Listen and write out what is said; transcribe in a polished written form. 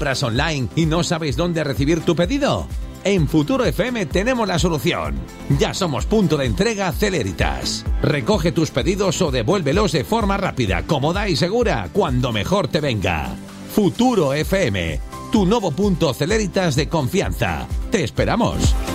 ¿Compras online y no sabes dónde recibir tu pedido? En Futuro FM tenemos la solución. Ya somos punto de entrega Celeritas. Recoge tus pedidos o devuélvelos de forma rápida, cómoda y segura, cuando mejor te venga. Futuro FM, tu nuevo punto Celeritas de confianza. ¡Te esperamos!